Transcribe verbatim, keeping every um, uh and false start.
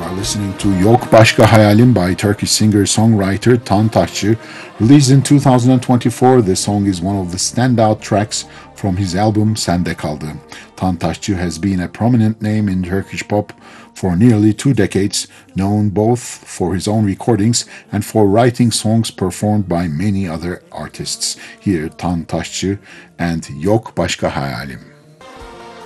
Listening to Yok Başka Hayalim by Turkish singer-songwriter Tan Taşçı. Released in two thousand twenty-four, this song is one of the standout tracks from his album Sende Kaldı. Tan Taşçı has been a prominent name in Turkish pop for nearly two decades, known both for his own recordings and for writing songs performed by many other artists. Here, Tan Taşçı and Yok Başka Hayalim.